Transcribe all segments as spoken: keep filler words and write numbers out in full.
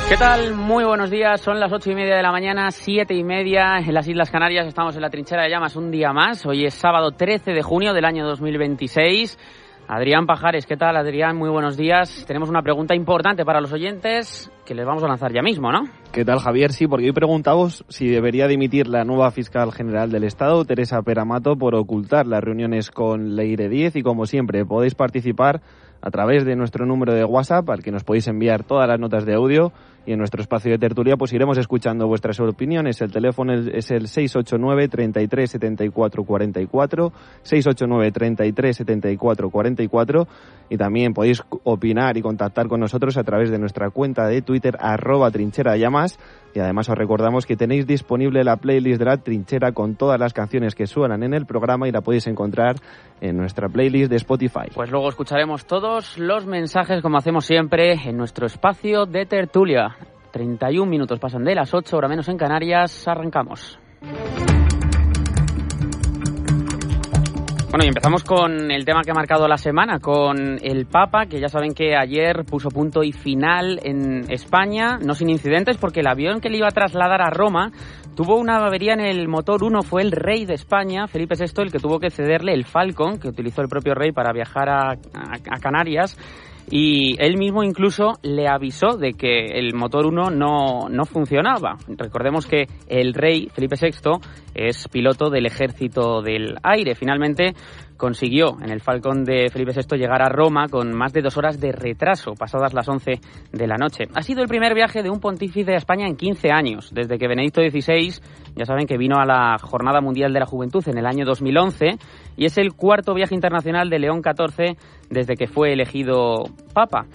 ¿Qué tal? Muy buenos días, son las ocho y media de la mañana, siete y media en las Islas Canarias, estamos en la Trinchera de Llamas un día más. Hoy es sábado trece de junio del año dos mil veintiséis. Adrián Pajares, ¿qué tal, Adrián? Muy buenos días. Tenemos una pregunta importante para los oyentes que les vamos a lanzar ya mismo, ¿no? ¿Qué tal, Javier? Sí, porque hoy preguntamos si debería dimitir la nueva fiscal general del Estado, Teresa Peramato, por ocultar las reuniones con Leire Díez, y como siempre podéis participar a través de nuestro número de WhatsApp, al que nos podéis enviar todas las notas de audio, y en nuestro espacio de tertulia pues iremos escuchando vuestras opiniones. El teléfono es el seis ocho nueve, treinta y tres, setenta y cuatro, cuarenta y cuatro, seis ocho nueve, treinta y tres, setenta y cuatro, cuarenta y cuatro, y también podéis opinar y contactar con nosotros a través de nuestra cuenta de Twitter, arroba Trinchera Llamas, y además os recordamos que tenéis disponible la playlist de la Trinchera con todas las canciones que suenan en el programa, y la podéis encontrar en nuestra playlist de Spotify. Pues luego escucharemos todos los mensajes, como hacemos siempre, en nuestro espacio de tertulia. treinta y un minutos pasan de las ocho, hora menos en Canarias. Arrancamos. Bueno, y empezamos con el tema que ha marcado la semana, con el Papa, que ya saben que ayer puso punto y final en España, no sin incidentes, porque el avión que le iba a trasladar a Roma tuvo una avería en el motor uno. Fue el rey de España, Felipe sexto, el que tuvo que cederle el Falcon, que utilizó el propio rey para viajar a, a, a Canarias. Y él mismo incluso le avisó de que el motor uno no, no funcionaba. Recordemos que el rey, Felipe sexto, es piloto del Ejército del Aire. Finalmente consiguió en el Falcon de Felipe sexto llegar a Roma con más de dos horas de retraso, pasadas las once de la noche. Ha sido el primer viaje de un pontífice a España en quince años, desde que Benedicto dieciséis, ya saben que vino a la Jornada Mundial de la Juventud en el año dos mil once, y es el cuarto viaje internacional de León catorce desde que fue elegido Papa.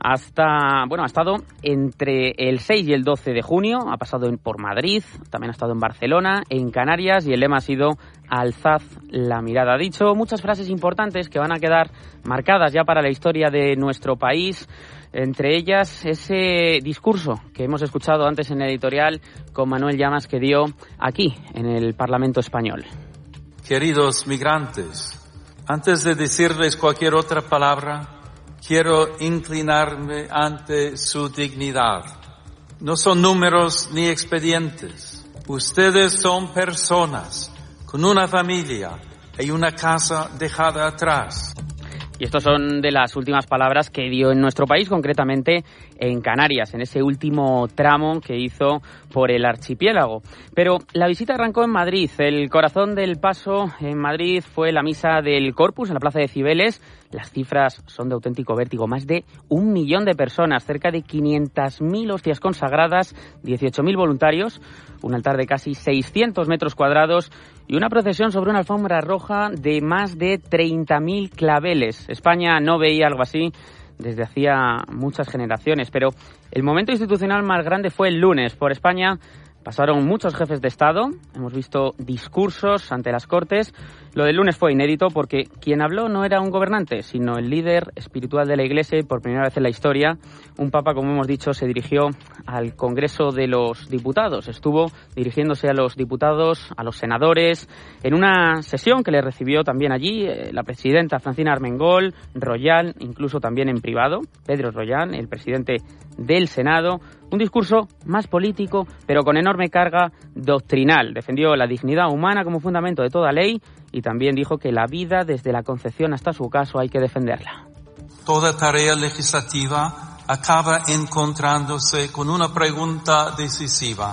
Hasta, bueno, ha estado entre el seis y el doce de junio, ha pasado por Madrid, también ha estado en Barcelona, en Canarias, y el lema ha sido alzad la mirada. Ha dicho muchas frases importantes que van a quedar marcadas ya para la historia de nuestro país, entre ellas ese discurso que hemos escuchado antes en el editorial con Manuel Llamas, que dio aquí en el Parlamento español. Queridos migrantes, antes de decirles cualquier otra palabra, quiero inclinarme ante su dignidad. No son números ni expedientes. Ustedes son personas con una familia y una casa dejada atrás. Y estas son de las últimas palabras que dio en nuestro país, concretamente en Canarias, en ese último tramo que hizo por el archipiélago. Pero la visita arrancó en Madrid. El corazón del paso en Madrid fue la misa del Corpus en la Plaza de Cibeles. Las cifras son de auténtico vértigo. Más de un millón de personas, cerca de quinientas mil hostias consagradas, dieciocho mil voluntarios, un altar de casi seiscientos metros cuadrados y una procesión sobre una alfombra roja de más de treinta mil claveles. España no veía algo así desde hacía muchas generaciones, pero el momento institucional más grande fue el lunes. Por España pasaron muchos jefes de Estado, hemos visto discursos ante las Cortes. Lo del lunes fue inédito porque quien habló no era un gobernante, sino el líder espiritual de la Iglesia, y por primera vez en la historia, un papa, como hemos dicho, se dirigió al Congreso de los Diputados. Estuvo dirigiéndose a los diputados, a los senadores, en una sesión que le recibió también allí eh, la presidenta Francina Armengol, Royán, incluso también en privado, Pedro Royán, el presidente del Senado. Un discurso más político, pero con enorme carga doctrinal. Defendió la dignidad humana como fundamento de toda ley y también dijo que la vida, desde la concepción hasta su caso, hay que defenderla. Toda tarea legislativa acaba encontrándose con una pregunta decisiva.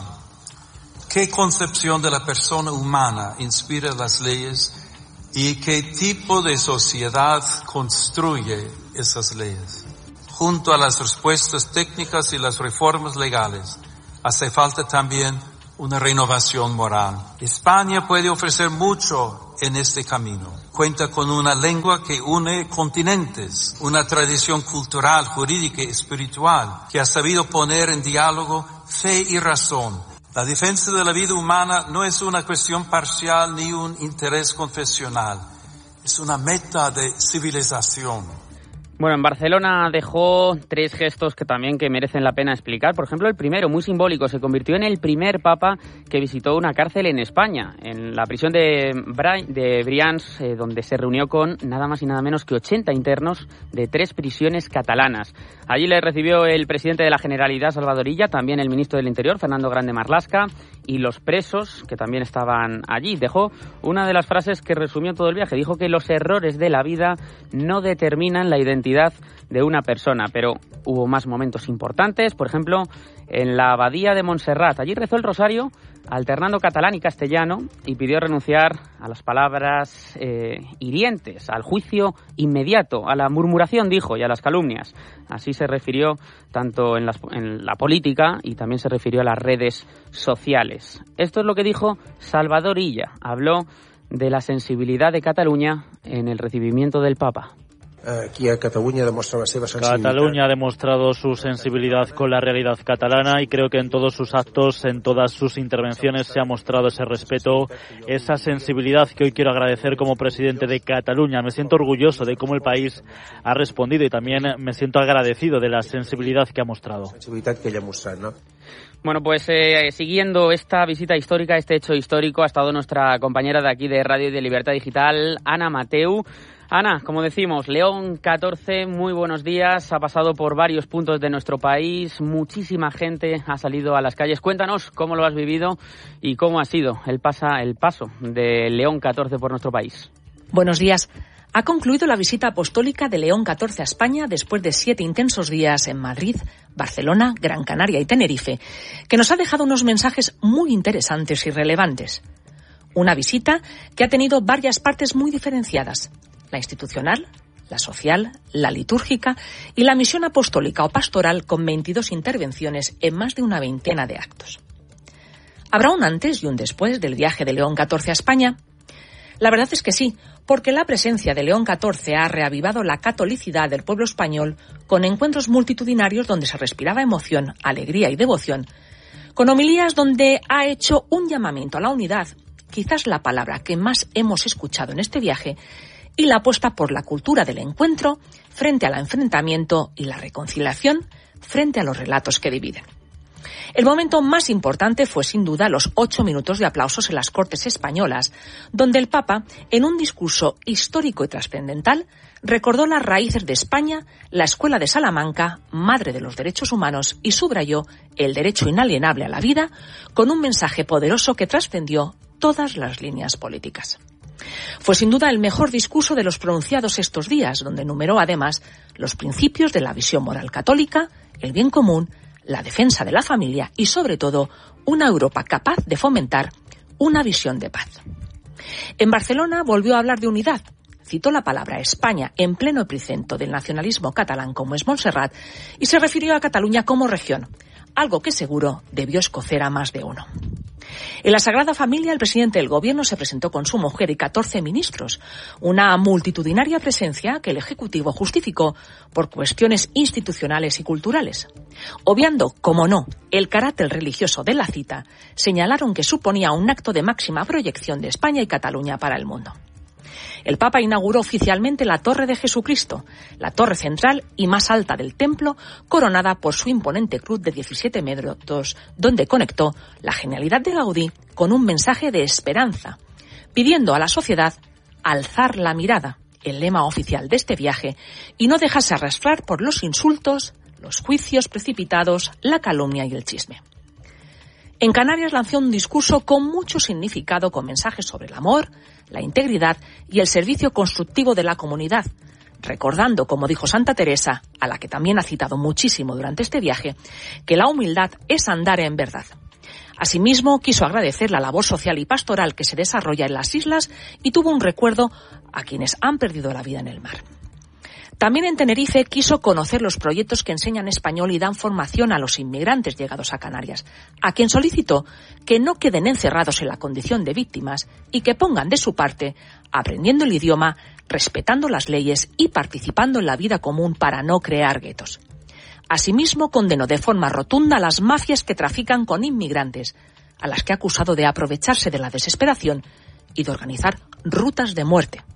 ¿Qué concepción de la persona humana inspira las leyes y qué tipo de sociedad construye esas leyes? Junto a las respuestas técnicas y las reformas legales, hace falta también una renovación moral. España puede ofrecer mucho en este camino. Cuenta con una lengua que une continentes, una tradición cultural, jurídica y espiritual que ha sabido poner en diálogo fe y razón. La defensa de la vida humana no es una cuestión parcial ni un interés confesional, es una meta de civilización. Bueno, en Barcelona dejó tres gestos que también que merecen la pena explicar. Por ejemplo, el primero, muy simbólico, se convirtió en el primer papa que visitó una cárcel en España, en la prisión de, Bra- de Brians, eh, donde se reunió con nada más y nada menos que ochenta internos de tres prisiones catalanas. Allí le recibió el presidente de la Generalidad, Salvador Illa, también el ministro del Interior, Fernando Grande Marlaska, y los presos que también estaban allí. Dejó una de las frases que resumió todo el viaje. Dijo que los errores de la vida no determinan la identidad de una persona, pero hubo más momentos importantes, por ejemplo, en la abadía de Montserrat. Allí rezó el rosario alternando catalán y castellano y pidió renunciar a las palabras eh, hirientes, al juicio inmediato, a la murmuración, dijo, y a las calumnias. Así se refirió tanto en, las, en la política y también se refirió a las redes sociales. Esto es lo que dijo Salvador Illa. Habló de la sensibilidad de Cataluña en el recibimiento del Papa. Aquí a Cataluña ha demostrado la seva sensibilitat. Cataluña ha demostrado su sensibilidad con la realidad catalana y creo que en todos sus actos, en todas sus intervenciones se ha mostrado ese respeto, esa sensibilidad que hoy quiero agradecer como presidente de Cataluña. Me siento orgulloso de cómo el país ha respondido y también me siento agradecido de la sensibilidad que ha mostrado. Sensibilitat que ella ha mostrado, ¿no? Bueno, pues eh, siguiendo esta visita histórica, este hecho histórico, ha estado nuestra compañera de aquí de Radio y de Libertad Digital, Ana Mateu. Ana, como decimos, León catorce, muy buenos días, ha pasado por varios puntos de nuestro país, muchísima gente ha salido a las calles. Cuéntanos cómo lo has vivido y cómo ha sido el, pasa, el paso de León catorce por nuestro país. Buenos días. Ha concluido la visita apostólica de León catorce a España después de siete intensos días en Madrid, Barcelona, Gran Canaria y Tenerife, que nos ha dejado unos mensajes muy interesantes y relevantes. Una visita que ha tenido varias partes muy diferenciadas: la institucional, la social, la litúrgica y la misión apostólica o pastoral, con veintidós intervenciones en más de una veintena de actos. ¿Habrá un antes y un después del viaje de León catorce a España? La verdad es que sí, porque la presencia de León catorce ha reavivado la catolicidad del pueblo español con encuentros multitudinarios donde se respiraba emoción, alegría y devoción, con homilías donde ha hecho un llamamiento a la unidad, quizás la palabra que más hemos escuchado en este viaje, y la apuesta por la cultura del encuentro frente al enfrentamiento y la reconciliación frente a los relatos que dividen. El momento más importante fue sin duda los ocho minutos de aplausos en las Cortes Españolas, donde el Papa, en un discurso histórico y trascendental, recordó las raíces de España, la Escuela de Salamanca, madre de los derechos humanos, y subrayó el derecho inalienable a la vida, con un mensaje poderoso que trascendió todas las líneas políticas. Fue sin duda el mejor discurso de los pronunciados estos días, donde enumeró además los principios de la visión moral católica, el bien común, la defensa de la familia y, sobre todo, una Europa capaz de fomentar una visión de paz. En Barcelona volvió a hablar de unidad. Citó la palabra España en pleno epicentro del nacionalismo catalán, como es Montserrat, y se refirió a Cataluña como región, algo que seguro debió escocer a más de uno. En la Sagrada Familia, el presidente del Gobierno se presentó con su mujer y catorce ministros, una multitudinaria presencia que el Ejecutivo justificó por cuestiones institucionales y culturales. Obviando, como no, el carácter religioso de la cita, señalaron que suponía un acto de máxima proyección de España y Cataluña para el mundo. El Papa inauguró oficialmente la Torre de Jesucristo, la torre central y más alta del templo, coronada por su imponente cruz de diecisiete metros, donde conectó la genialidad de Gaudí con un mensaje de esperanza, pidiendo a la sociedad alzar la mirada, el lema oficial de este viaje, y no dejarse arrastrar por los insultos, los juicios precipitados, la calumnia y el chisme. En Canarias lanzó un discurso con mucho significado, con mensajes sobre el amor, la integridad y el servicio constructivo de la comunidad, recordando, como dijo Santa Teresa, a la que también ha citado muchísimo durante este viaje, que la humildad es andar en verdad. Asimismo, quiso agradecer la labor social y pastoral que se desarrolla en las islas y tuvo un recuerdo a quienes han perdido la vida en el mar. También en Tenerife quiso conocer los proyectos que enseñan español y dan formación a los inmigrantes llegados a Canarias, a quien solicitó que no queden encerrados en la condición de víctimas y que pongan de su parte, aprendiendo el idioma, respetando las leyes y participando en la vida común para no crear guetos. Asimismo, condenó de forma rotunda a las mafias que trafican con inmigrantes, a las que ha acusado de aprovecharse de la desesperación y de organizar rutas de muerte.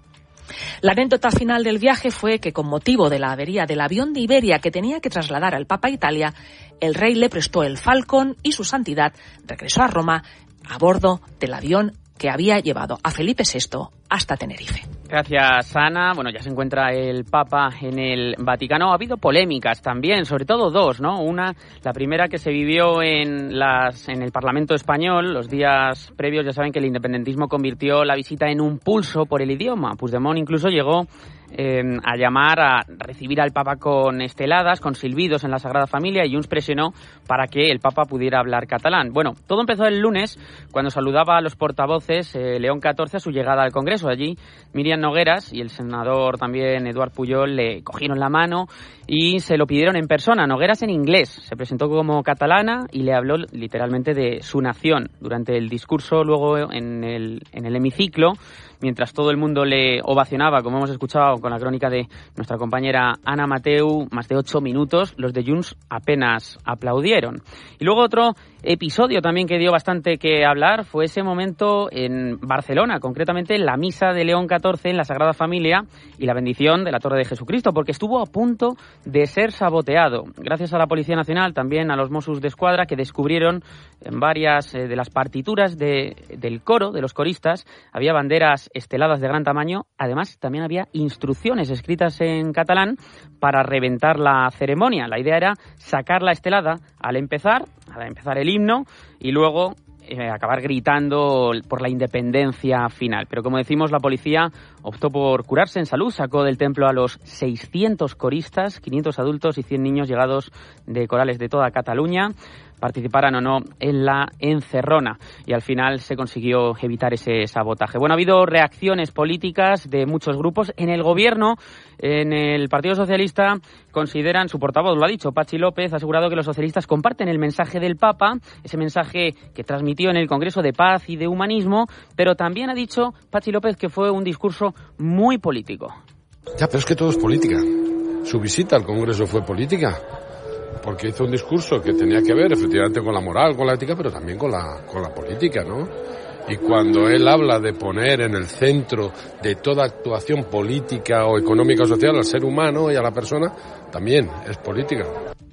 La anécdota final del viaje fue que, con motivo de la avería del avión de Iberia que tenía que trasladar al Papa a Italia, el rey le prestó el Falcon y su santidad regresó a Roma a bordo del avión que había llevado a Felipe sexto hasta Tenerife. Gracias, Ana. Bueno, ya se encuentra el Papa en el Vaticano. Ha habido polémicas también, sobre todo dos, ¿no? Una, la primera que se vivió en las en el Parlamento español. Los días previos ya saben que el independentismo convirtió la visita en un pulso por el idioma. Puigdemont incluso llegó eh, a llamar a recibir al Papa con esteladas, con silbidos en la Sagrada Familia, y Junts presionó para que el Papa pudiera hablar catalán. Bueno, todo empezó el lunes cuando saludaba a los portavoces eh, León catorce a su llegada al Congreso. Allí Míriam Nogueras y el senador también Eduard Pujol le cogieron la mano y se lo pidieron en persona. Nogueras en inglés, se presentó como catalana y le habló literalmente de su nación. Durante el discurso luego en el, en el hemiciclo, mientras todo el mundo le ovacionaba, como hemos escuchado con la crónica de nuestra compañera Ana Mateu, más de ocho minutos, los de Junts apenas aplaudieron. Y luego otro episodio también que dio bastante que hablar fue ese momento en Barcelona, concretamente la misa de León catorce en la Sagrada Familia y la bendición de la Torre de Jesucristo, porque estuvo a punto de ser saboteado. Gracias a la Policía Nacional, también a los Mossos d'Esquadra, que descubrieron en varias eh, de las partituras de, del coro, de los coristas, había banderas esteladas de gran tamaño. Además, también había instrucciones escritas en catalán para reventar la ceremonia. La idea era sacar la estelada al empezar, al empezar el himno, y luego eh, acabar gritando por la independencia final. Pero como decimos, la policía optó por curarse en salud, sacó del templo a los seiscientos coristas, quinientos adultos y cien niños llegados de corales de toda Cataluña, participaran o no en la encerrona, y al final se consiguió evitar ese sabotaje. Bueno, ha habido reacciones políticas de muchos grupos. En el gobierno, en el Partido Socialista, consideran, su portavoz lo ha dicho, Patxi López, ha asegurado que los socialistas comparten el mensaje del Papa, ese mensaje que transmitió en el Congreso de Paz y de Humanismo, pero también ha dicho Patxi López que fue un discurso muy político. Ya, pero es que todo es política. Su visita al Congreso fue política, porque hizo un discurso que tenía que ver efectivamente con la moral, con la ética, pero también con la, con la política, ¿no? Y cuando él habla de poner en el centro de toda actuación política o económica o social al ser humano y a la persona, también es política.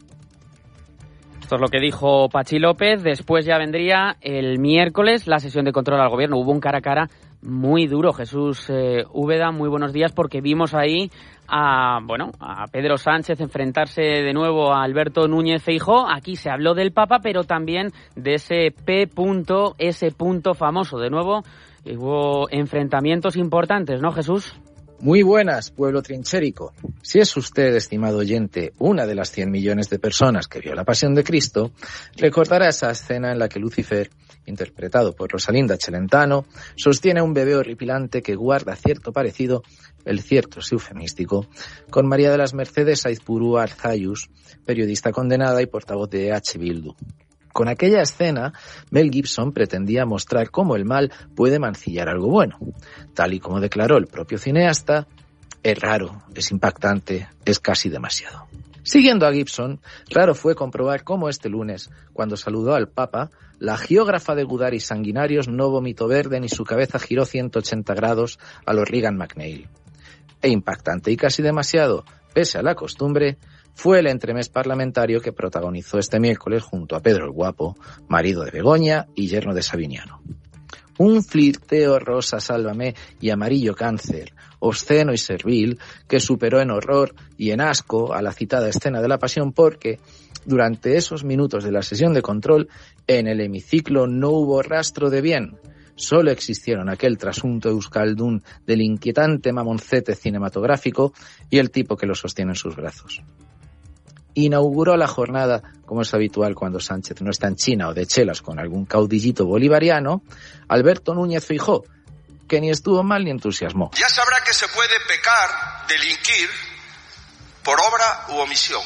Esto es lo que dijo Patxi López. Después ya vendría el miércoles la sesión de control al gobierno. Hubo un cara a cara muy duro. Jesús eh, Úbeda, muy buenos días, porque vimos ahí a, bueno, a Pedro Sánchez enfrentarse de nuevo a Alberto Núñez Feijóo. Aquí se habló del Papa, pero también de ese P. S. famoso. De nuevo hubo enfrentamientos importantes, ¿no, Jesús? Muy buenas, pueblo trinchérico. Si es usted, estimado oyente, una de las cien millones de personas que vio la Pasión de Cristo, recordará esa escena en la que Lucifer, interpretado por Rosalinda Celentano, sostiene a un bebé horripilante que guarda cierto parecido, el cierto es eufemístico, con María de las Mercedes Aizpurúa Arzayus, periodista condenada y portavoz de E H Bildu. Con aquella escena, Mel Gibson pretendía mostrar cómo el mal puede mancillar algo bueno. Tal y como declaró el propio cineasta, es raro, es impactante, es casi demasiado. Siguiendo a Gibson, raro fue comprobar cómo este lunes, cuando saludó al Papa, la geógrafa de Gudaris sanguinarios no vomitó verde ni su cabeza giró ciento ochenta grados a los Reagan McNeil. E impactante y casi demasiado, pese a la costumbre, fue el entremés parlamentario que protagonizó este miércoles junto a Pedro el Guapo, marido de Begoña y yerno de Sabiniano. Un flirteo rosa sálvame y amarillo cáncer, obsceno y servil, que superó en horror y en asco a la citada escena de la Pasión, porque durante esos minutos de la sesión de control en el hemiciclo no hubo rastro de bien. Solo existieron aquel trasunto euskaldún del inquietante mamoncete cinematográfico y el tipo que lo sostiene en sus brazos. Inauguró la jornada, como es habitual cuando Sánchez no está en China o de chelas con algún caudillito bolivariano, Alberto Núñez Feijóo, que ni estuvo mal ni entusiasmó. Ya sabrá que se puede pecar, delinquir, por obra u omisión.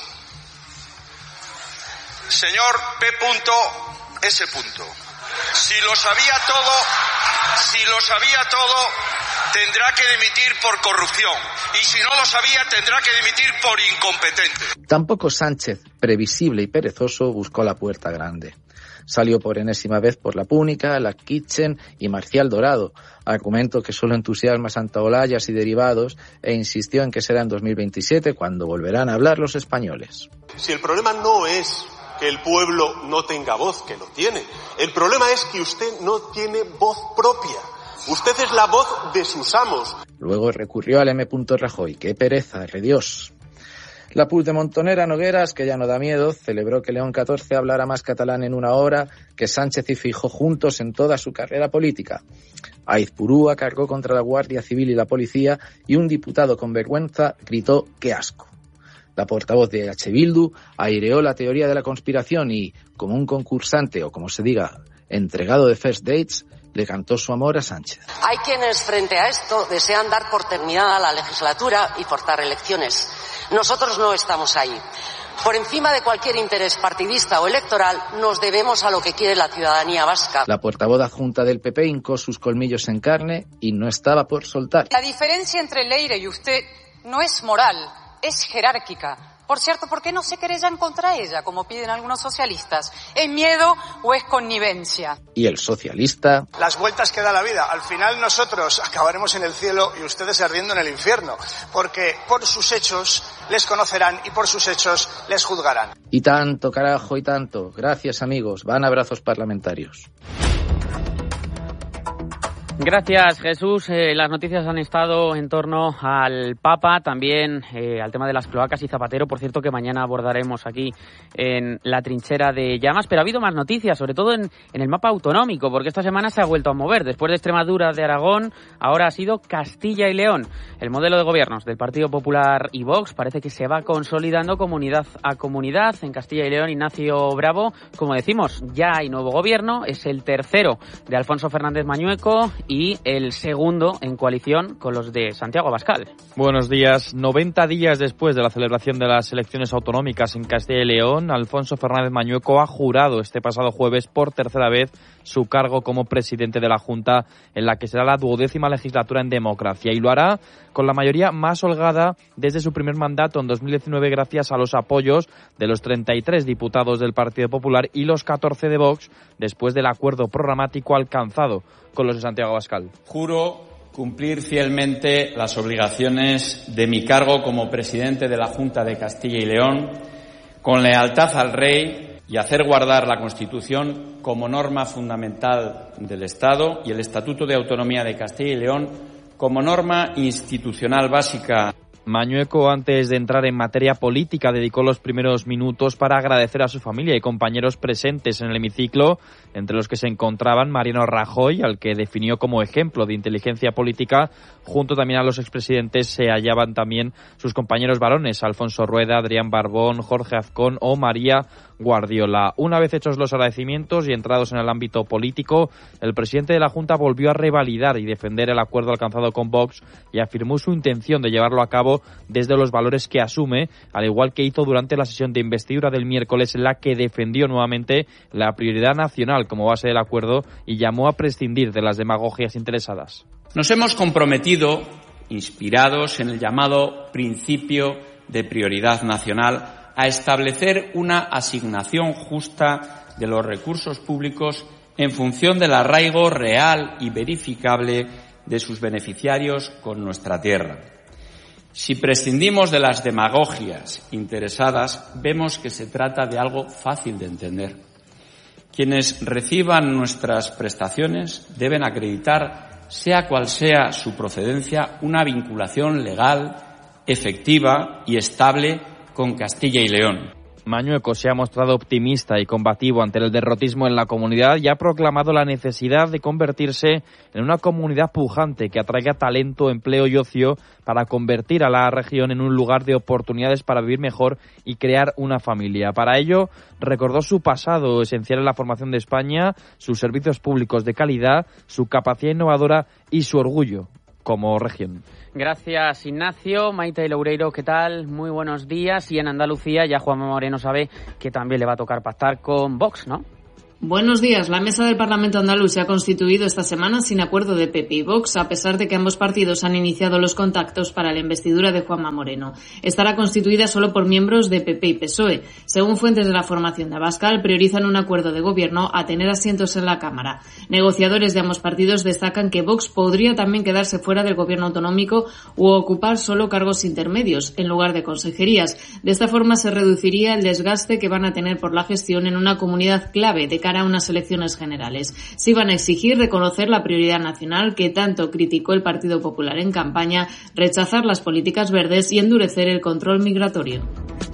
Señor P. S. Si lo sabía todo, si lo sabía todo, tendrá que dimitir por corrupción y si no lo sabía tendrá que dimitir por incompetente. Tampoco Sánchez, previsible y perezoso, buscó la puerta grande. Salió por enésima vez por la Púnica, la Kitchen y Marcial Dorado, argumento que solo entusiasma a Santaolayas y derivados, e insistió en que será en dos mil veintisiete cuando volverán a hablar los españoles. Si el problema no es que el pueblo no tenga voz, que lo tiene, el problema es que usted no tiene voz propia. Usted es la voz de sus amos. Luego recurrió al M. Rajoy. ¡Qué pereza, rediós! La Puigdemontonera Nogueras, que ya no da miedo, celebró que León catorce hablara más catalán en una hora que Sánchez y Feijóo juntos en toda su carrera política. Aizpurúa cargó contra la Guardia Civil y la policía y un diputado con vergüenza gritó ¡qué asco! La portavoz de H. Bildu aireó la teoría de la conspiración y, como un concursante o como se diga, entregado de first dates, le cantó su amor a Sánchez. Hay quienes frente a esto desean dar por terminada la legislatura y forzar elecciones. Nosotros no estamos ahí. Por encima de cualquier interés partidista o electoral, nos debemos a lo que quiere la ciudadanía vasca. La portavoz adjunta del P P hincó sus colmillos en carne y no estaba por soltar. La diferencia entre Leire y usted no es moral, es jerárquica. Por cierto, ¿por qué no se querellan contra ella, como piden algunos socialistas? ¿Es miedo o es connivencia? Y el socialista... Las vueltas que da la vida. Al final nosotros acabaremos en el cielo y ustedes ardiendo en el infierno. Porque por sus hechos les conocerán y por sus hechos les juzgarán. Y tanto, carajo, y tanto. Gracias, amigos. Van abrazos parlamentarios. Gracias, Jesús. Eh, las noticias han estado en torno al Papa, también eh, al tema de las cloacas y Zapatero, por cierto, que mañana abordaremos aquí en la trinchera de llamas, pero ha habido más noticias, sobre todo en, en el mapa autonómico, porque esta semana se ha vuelto a mover. Después de Extremadura, de Aragón, ahora ha sido Castilla y León. El modelo de gobiernos del Partido Popular y Vox parece que se va consolidando comunidad a comunidad. En Castilla y León, Ignacio Bravo, como decimos, ya hay nuevo gobierno, es el tercero de Alfonso Fernández Mañueco y el segundo en coalición con los de Santiago Abascal. Buenos días. noventa días después de la celebración de las elecciones autonómicas en Castilla y León, Alfonso Fernández Mañueco ha jurado este pasado jueves por tercera vez su cargo como presidente de la Junta, en la que será la duodécima legislatura en democracia, y lo hará con la mayoría más holgada desde su primer mandato en dos mil diecinueve, gracias a los apoyos de los treinta y tres diputados del Partido Popular y los catorce de Vox, después del acuerdo programático alcanzado con los de Santiago Abascal. Juro cumplir fielmente las obligaciones de mi cargo como presidente de la Junta de Castilla y León, con lealtad al Rey, y hacer guardar la Constitución como norma fundamental del Estado y el Estatuto de Autonomía de Castilla y León como norma institucional básica. Mañueco, antes de entrar en materia política, dedicó los primeros minutos para agradecer a su familia y compañeros presentes en el hemiciclo, entre los que se encontraban Mariano Rajoy, al que definió como ejemplo de inteligencia política. Junto también a los expresidentes se hallaban también sus compañeros varones, Alfonso Rueda, Adrián Barbón, Jorge Azcón o María Guardiola. Una vez hechos los agradecimientos y entrados en el ámbito político, el presidente de la Junta volvió a revalidar y defender el acuerdo alcanzado con Vox y afirmó su intención de llevarlo a cabo desde los valores que asume, al igual que hizo durante la sesión de investidura del miércoles, en la que defendió nuevamente la prioridad nacional como base del acuerdo y llamó a prescindir de las demagogias interesadas. Nos hemos comprometido, inspirados en el llamado principio de prioridad nacional, a establecer una asignación justa de los recursos públicos en función del arraigo real y verificable de sus beneficiarios con nuestra tierra. Si prescindimos de las demagogias interesadas, vemos que se trata de algo fácil de entender. Quienes reciban nuestras prestaciones deben acreditar, sea cual sea su procedencia, una vinculación legal, efectiva y estable con Castilla y León. Mañueco se ha mostrado optimista y combativo ante el derrotismo en la comunidad y ha proclamado la necesidad de convertirse en una comunidad pujante que atraiga talento, empleo y ocio para convertir a la región en un lugar de oportunidades para vivir mejor y crear una familia. Para ello, recordó su pasado esencial en la formación de España, sus servicios públicos de calidad, su capacidad innovadora y su orgullo como región. Gracias, Ignacio. Maite Loureiro, ¿qué tal? Muy buenos días. Y en Andalucía ya Juanma Moreno sabe que también le va a tocar pactar con Vox, ¿no? Buenos días. La mesa del Parlamento andaluz se ha constituido esta semana sin acuerdo de P P y Vox, a pesar de que ambos partidos han iniciado los contactos para la investidura de Juanma Moreno. Estará constituida solo por miembros de P P y P S O E. Según fuentes de la formación de Abascal, priorizan un acuerdo de gobierno a tener asientos en la Cámara. Negociadores de ambos partidos destacan que Vox podría también quedarse fuera del gobierno autonómico u ocupar solo cargos intermedios, en lugar de consejerías. De esta forma se reduciría el desgaste que van a tener por la gestión en una comunidad clave de cara a unas elecciones generales. Sí van a exigir reconocer la prioridad nacional que tanto criticó el Partido Popular en campaña, rechazar las políticas verdes y endurecer el control migratorio.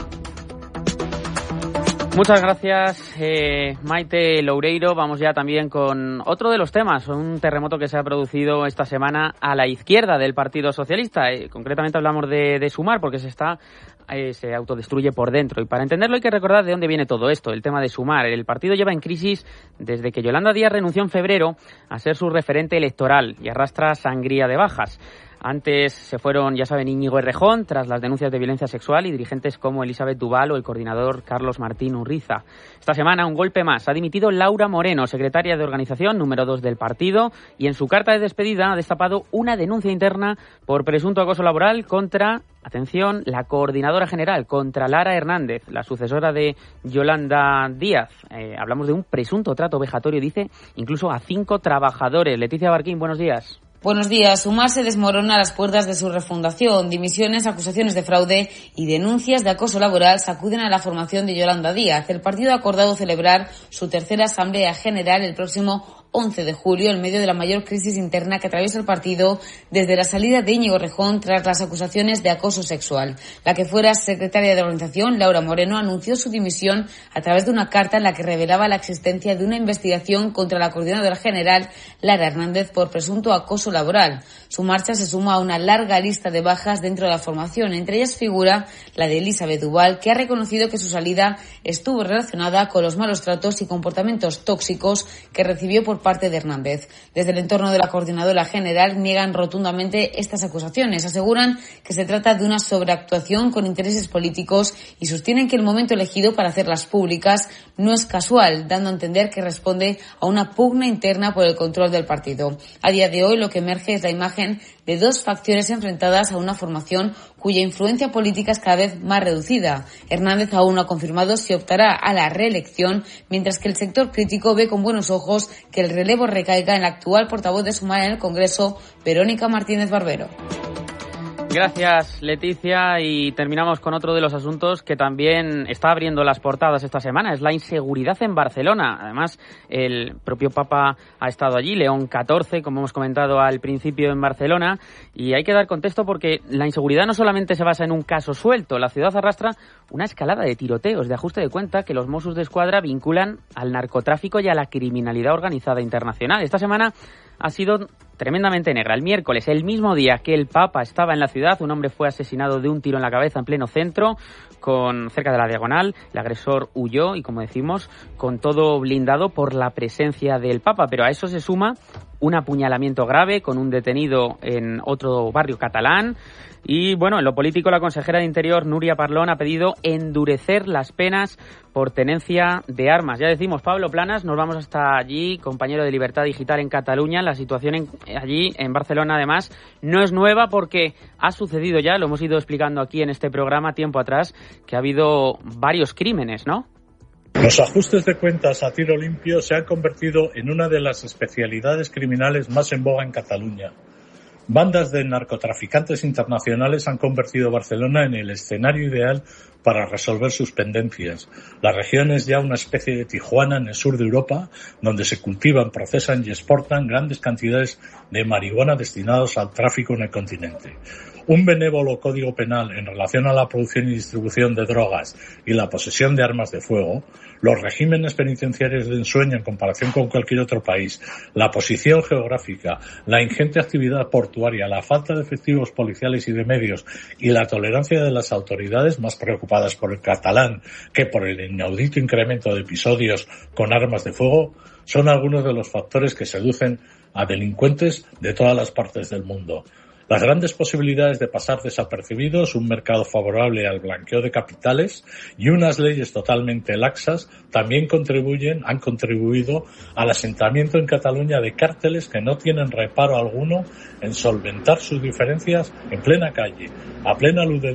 Muchas gracias, eh, Maite Loureiro. Vamos ya también con otro de los temas, un terremoto que se ha producido esta semana a la izquierda del Partido Socialista. Eh, concretamente hablamos de, de Sumar, porque se está eh, se autodestruye por dentro. Y para entenderlo hay que recordar de dónde viene todo esto, el tema de Sumar. El partido lleva en crisis desde que Yolanda Díaz renunció en febrero a ser su referente electoral y arrastra sangría de bajas. Antes se fueron, ya saben, Íñigo Errejón, tras las denuncias de violencia sexual, y dirigentes como Elizabeth Duval o el coordinador Carlos Martín Urriza. Esta semana, un golpe más. Ha dimitido Laura Moreno, secretaria de organización número dos del partido, y en su carta de despedida ha destapado una denuncia interna por presunto acoso laboral contra, atención, la coordinadora general, contra Lara Hernández, la sucesora de Yolanda Díaz. Eh, hablamos de un presunto trato vejatorio, dice, incluso a cinco trabajadores. Leticia Barquín, buenos días. Buenos días. Sumar se desmorona a las puertas de su refundación. Dimisiones, acusaciones de fraude y denuncias de acoso laboral sacuden a la formación de Yolanda Díaz. El partido ha acordado celebrar su tercera Asamblea General el próximo once de julio, en medio de la mayor crisis interna que atraviesa el partido desde la salida de Íñigo Errejón tras las acusaciones de acoso sexual. La que fuera secretaria de organización, Laura Moreno, anunció su dimisión a través de una carta en la que revelaba la existencia de una investigación contra la coordinadora general, Lara Hernández, por presunto acoso laboral. Su marcha se suma a una larga lista de bajas dentro de la formación. Entre ellas figura la de Elizabeth Duval, que ha reconocido que su salida estuvo relacionada con los malos tratos y comportamientos tóxicos que recibió por parte de Hernández. Desde el entorno de la coordinadora general niegan rotundamente estas acusaciones. Aseguran que se trata de una sobreactuación con intereses políticos y sostienen que el momento elegido para hacerlas públicas no es casual, dando a entender que responde a una pugna interna por el control del partido. A día de hoy lo que emerge es la imagen de dos facciones enfrentadas a una formación cuya influencia política es cada vez más reducida. Hernández aún no ha confirmado si optará a la reelección, mientras que el sector crítico ve con buenos ojos que el relevo recaiga en la actual portavoz de Sumar en el Congreso, Verónica Martínez Barbero. Gracias, Leticia, y terminamos con otro de los asuntos que también está abriendo las portadas esta semana, es la inseguridad en Barcelona. Además, el propio Papa ha estado allí, León catorce, como hemos comentado al principio, en Barcelona, y hay que dar contexto porque la inseguridad no solamente se basa en un caso suelto, la ciudad arrastra una escalada de tiroteos, de ajuste de cuenta, que los Mossos d'Esquadra vinculan al narcotráfico y a la criminalidad organizada internacional. Esta semana ha sido tremendamente negra. El miércoles, el mismo día que el Papa estaba en la ciudad, un hombre fue asesinado de un tiro en la cabeza en pleno centro, con cerca de la Diagonal. El agresor huyó y, como decimos, con todo blindado por la presencia del Papa. Pero a eso se suma un apuñalamiento grave con un detenido en otro barrio catalán. Y bueno, en lo político, la consejera de Interior, Núria Parlon, ha pedido endurecer las penas por tenencia de armas. Ya decimos, Pablo Planas, nos vamos hasta allí, compañero de Libertad Digital en Cataluña. La situación en, allí, en Barcelona, además, no es nueva porque ha sucedido ya, lo hemos ido explicando aquí en este programa tiempo atrás, que ha habido varios crímenes, ¿no? Los ajustes de cuentas a tiro limpio se han convertido en una de las especialidades criminales más en boga en Cataluña. Bandas de narcotraficantes internacionales han convertido Barcelona en el escenario ideal para resolver sus pendencias. La región es ya una especie de Tijuana en el sur de Europa, donde se cultivan, procesan y exportan grandes cantidades de marihuana destinados al tráfico en el continente. Un benévolo código penal en relación a la producción y distribución de drogas y la posesión de armas de fuego, los regímenes penitenciarios de ensueño en comparación con cualquier otro país, la posición geográfica, la ingente actividad portuaria, la falta de efectivos policiales y de medios y la tolerancia de las autoridades, más preocupadas por el catalán que por el inaudito incremento de episodios con armas de fuego, son algunos de los factores que seducen a delincuentes de todas las partes del mundo. Las grandes posibilidades de pasar desapercibidos, un mercado favorable al blanqueo de capitales y unas leyes totalmente laxas también contribuyen, han contribuido al asentamiento en Cataluña de cárteles que no tienen reparo alguno en solventar sus diferencias en plena calle, a plena luz del